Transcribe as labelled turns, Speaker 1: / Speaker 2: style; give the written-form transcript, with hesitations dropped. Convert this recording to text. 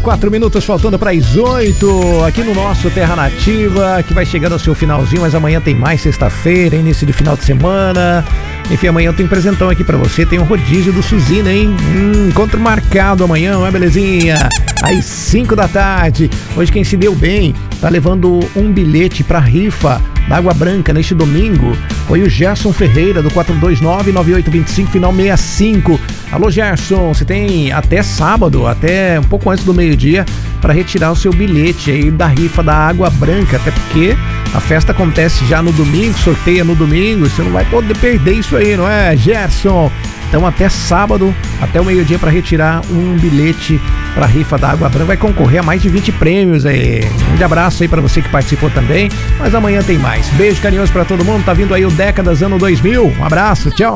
Speaker 1: 4 minutos faltando para as 8, aqui no nosso Terra Nativa, que vai chegando ao seu finalzinho, mas amanhã tem mais, sexta-feira, início de final de semana. Enfim, amanhã tem um presentão aqui pra você, tem um rodízio do Suzina, hein? Encontro marcado amanhã, não é belezinha? Às 5 da tarde. Hoje quem se deu bem tá levando um bilhete pra rifa da Água Branca neste domingo. Foi o Gerson Ferreira, do 429-9825, final 65. Alô, Gerson, você tem até sábado, até um pouco antes do meio-dia, para retirar o seu bilhete aí da rifa da Água Branca, até porque a festa acontece já no domingo, sorteia no domingo, você não vai poder perder isso aí, não é, Gerson? Então até sábado, até o meio-dia, para retirar um bilhete para a rifa da Água Branca. Vai concorrer a mais de 20 prêmios aí. Um grande abraço aí para você que participou também, mas amanhã tem mais. Beijo carinhoso para todo mundo, tá vindo aí o Décadas ano 2000. Um abraço, tchau.